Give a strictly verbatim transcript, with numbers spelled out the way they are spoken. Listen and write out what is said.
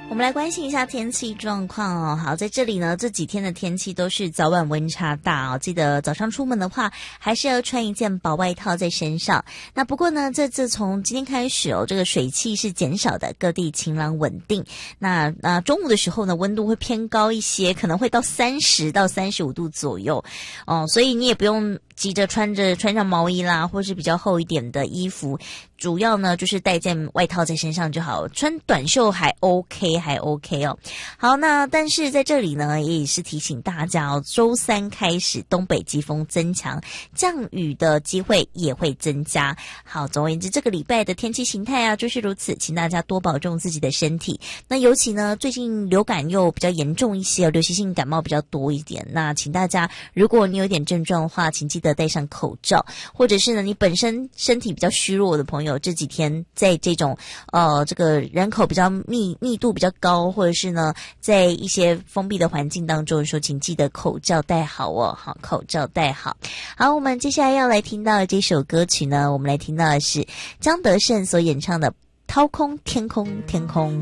我们来关心一下天气状况哦。好，在这里呢，这几天的天气都是早晚温差大哦。记得早上出门的话，还是要穿一件薄外套在身上。那不过呢，这次从今天开始哦，这个水汽是减少的，各地晴朗稳定。那那中午的时候呢，温度会偏高一些，可能会到三十到三十五度左右哦。所以你也不用急着穿着穿上毛衣啦，或是比较厚一点的衣服。主要呢就是带件外套在身上就好，穿短袖还 OK 还 OK 哦。好，那但是在这里呢也是提醒大家哦，周三开始东北季风增强，降雨的机会也会增加。好，总而言之这个礼拜的天气形态啊就是如此，请大家多保重自己的身体。那尤其呢最近流感又比较严重一些，流行性感冒比较多一点，那请大家如果你有点症状的话，请记得戴上口罩，或者是呢你本身身体比较虚弱的朋友，这几天在这种呃这个人口比较密密度比较高，或者是呢在一些封闭的环境当中说，请记得口罩戴好哦。好，口罩戴好。好，我们接下来要来听到的这首歌曲呢，我们来听到的是江德胜所演唱的《掏空天空天空》。